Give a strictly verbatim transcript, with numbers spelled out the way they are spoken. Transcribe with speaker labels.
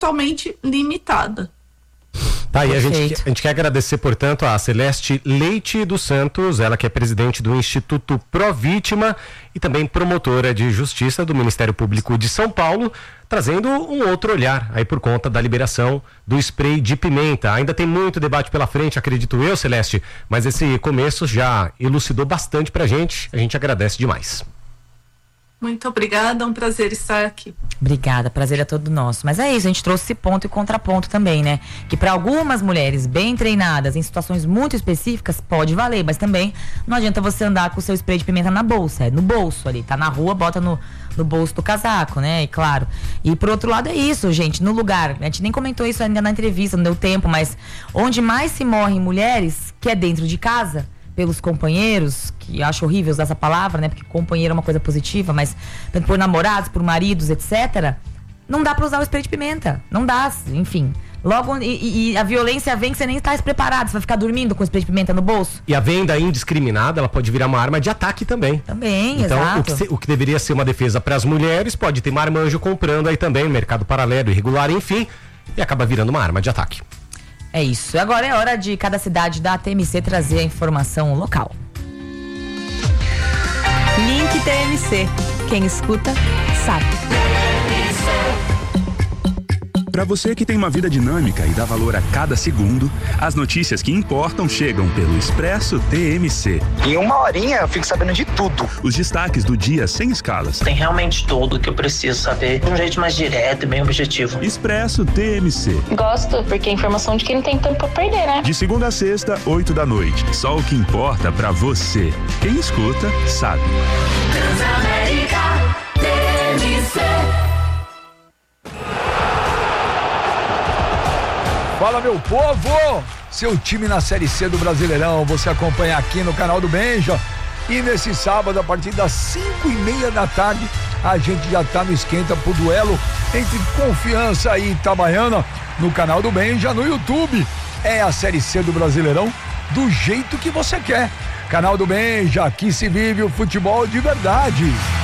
Speaker 1: totalmente limitada.
Speaker 2: Tá, e a gente, a gente quer agradecer, portanto, a Celeste Leite dos Santos, ela que é presidente do Instituto Provítima e também promotora de justiça do Ministério Público de São Paulo, trazendo um outro olhar aí por conta da liberação do spray de pimenta. Ainda tem muito debate pela frente, acredito eu, Celeste, mas esse começo já elucidou bastante pra gente, a gente agradece demais.
Speaker 1: Muito obrigada, é um prazer estar aqui.
Speaker 3: Obrigada, prazer é todo nosso. Mas é isso, a gente trouxe esse ponto e contraponto também, né? Que para algumas mulheres bem treinadas, em situações muito específicas, pode valer, mas também não adianta você andar com o seu spray de pimenta na bolsa, é no bolso ali, tá na rua, bota no, no bolso do casaco, né? E claro. E por outro lado é isso, gente, no lugar, a gente nem comentou isso ainda na entrevista, não deu tempo, mas onde mais se morrem mulheres, que é dentro de casa, pelos companheiros, que acho horrível usar essa palavra, né? Porque companheiro é uma coisa positiva, mas por namorados, por maridos, etcétera, não dá pra usar o spray de pimenta. Não dá, enfim. Logo, e, e a violência vem que você nem está preparado, você vai ficar dormindo com o spray de pimenta no bolso.
Speaker 2: E a venda indiscriminada, ela pode virar uma arma de ataque também.
Speaker 3: Também,
Speaker 2: então,
Speaker 3: exato.
Speaker 2: O que, se, o que deveria ser uma defesa para as mulheres, pode ter marmanjo comprando aí também, mercado paralelo, irregular, enfim, e acaba virando uma arma de ataque.
Speaker 3: É isso. Agora é hora de cada cidade da T M C trazer a informação local.
Speaker 4: Link T M C. Quem escuta, sabe.
Speaker 5: Para você que tem uma vida dinâmica e dá valor a cada segundo, as notícias que importam chegam pelo Expresso T M C.
Speaker 6: Em uma horinha eu fico sabendo de tudo.
Speaker 5: Os destaques do dia sem escalas.
Speaker 7: Tem realmente tudo que eu preciso saber de um jeito mais direto e bem objetivo.
Speaker 5: Expresso T M C.
Speaker 8: Gosto, porque é informação de quem não tem tempo pra perder, né?
Speaker 5: De segunda a sexta, oito da noite. Só o que importa pra você. Quem escuta, sabe.
Speaker 9: Transamérica T M C.
Speaker 10: Fala, meu povo! Seu time na Série C do Brasileirão, você acompanha aqui no canal do Benja. E nesse sábado, a partir das cinco e meia da tarde, a gente já tá no esquenta pro duelo entre Confiança e Itabaiana no canal do Benja, no YouTube. É a Série C do Brasileirão do jeito que você quer. Canal do Benja, aqui se vive o futebol de verdade.